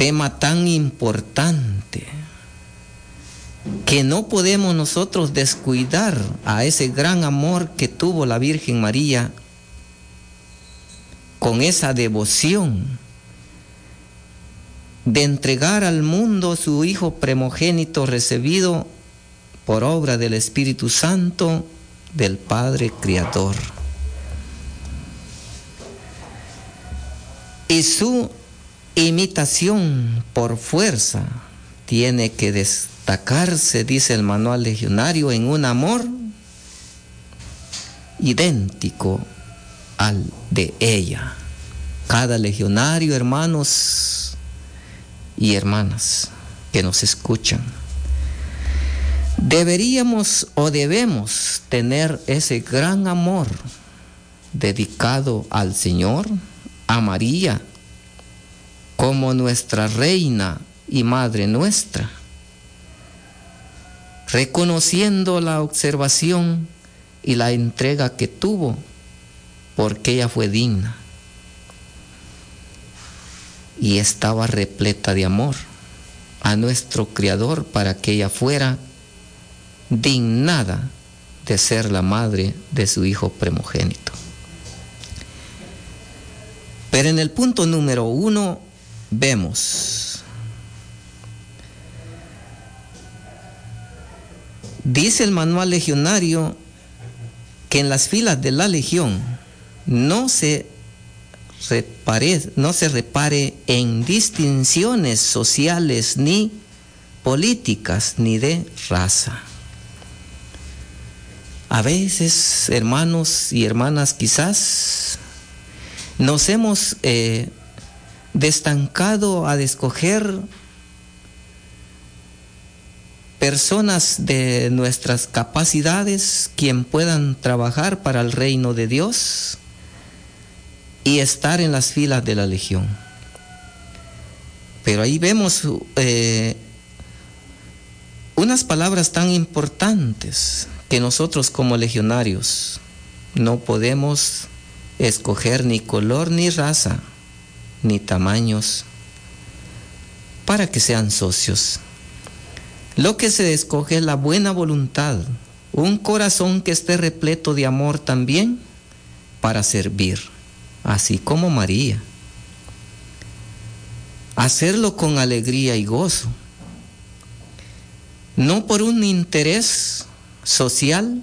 tema tan importante que no podemos nosotros descuidar a ese gran amor que tuvo la Virgen María con esa devoción de entregar al mundo su Hijo primogénito recibido por obra del Espíritu Santo del Padre Creador. Y su imitación por fuerza tiene que destacarse, dice el manual legionario, en un amor idéntico al de ella. Cada legionario, hermanos y hermanas que nos escuchan, deberíamos o debemos tener ese gran amor dedicado al Señor, a María, como nuestra reina y madre nuestra, reconociendo la observación y la entrega que tuvo, porque ella fue digna y estaba repleta de amor a nuestro Creador para que ella fuera dignada de ser la madre de su Hijo primogénito. Pero en el punto número 1 vemos, dice el manual legionario que en las filas de la legión no se repare en distinciones sociales ni políticas ni de raza. A veces, hermanos y hermanas, quizás nos hemos destancado a escoger personas de nuestras capacidades quien puedan trabajar para el reino de Dios y estar en las filas de la legión. Pero ahí vemos unas palabras tan importantes que nosotros como legionarios no podemos escoger ni color ni raza ni tamaños para que sean socios. Lo que se escoge es la buena voluntad, un corazón que esté repleto de amor también para servir, así como María. Hacerlo con alegría y gozo, no por un interés social,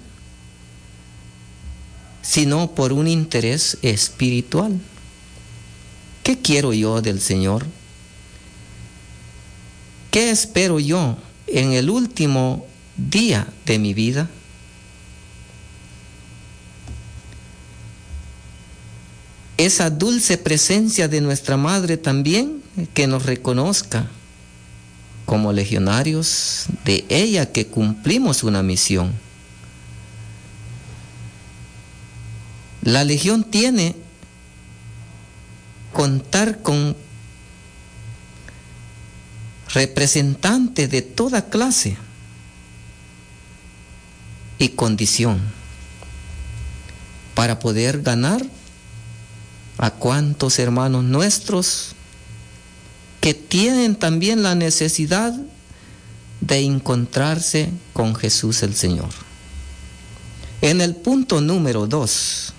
sino por un interés espiritual. ¿Qué quiero yo del Señor? ¿Qué espero yo en el último día de mi vida? Esa dulce presencia de nuestra Madre también, que nos reconozca como legionarios de ella, que cumplimos una misión. La legión tiene contar con representantes de toda clase y condición para poder ganar a cuantos hermanos nuestros que tienen también la necesidad de encontrarse con Jesús el Señor. En el punto número 2,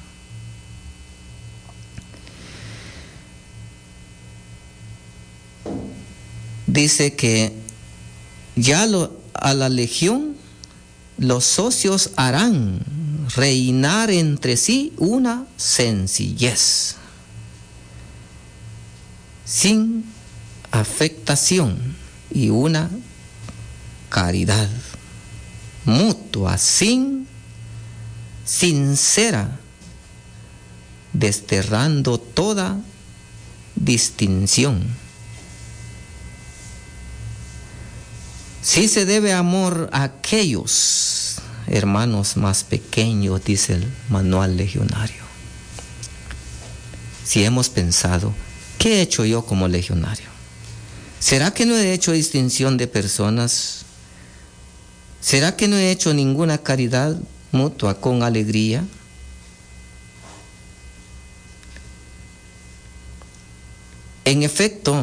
dice que ya a la legión los socios harán reinar entre sí una sencillez, sin afectación, y una caridad mutua, sincera, desterrando toda distinción. Sí se debe amor a aquellos hermanos más pequeños, dice el manual legionario. Si hemos pensado, ¿qué he hecho yo como legionario? ¿Será que no he hecho distinción de personas? ¿Será que no he hecho ninguna caridad mutua con alegría? En efecto,